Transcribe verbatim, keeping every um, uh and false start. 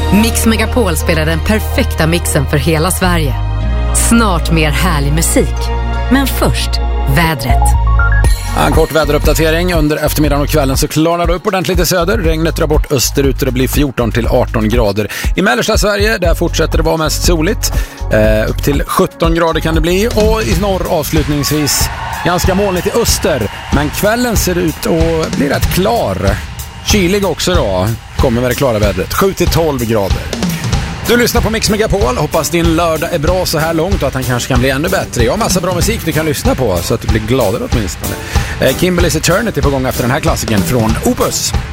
Mix Megapol spelar den perfekta mixen för hela Sverige. Snart mer härlig musik. Men först, vädret. En kort väderuppdatering. Under eftermiddagen och kvällen så klarnar det upp ordentligt i söder. Regnet drar bort österut och det blir fjorton till arton grader. I mellersta Sverige där fortsätter det vara mest soligt. Eh, upp till sjutton grader kan det bli. Och i norr avslutningsvis ganska molnigt i öster. Men kvällen ser ut att bli rätt klar. Kylig också då. Kommer med det klara vädret. sju till tolv grader. Du lyssnar på Mix Megapol. Hoppas din lördag är bra så här långt och att han kanske kan bli ännu bättre. Jag har massa bra musik du kan lyssna på så att du blir gladare åtminstone. Kimberly's Eternity på gång efter den här klassiken från Opus.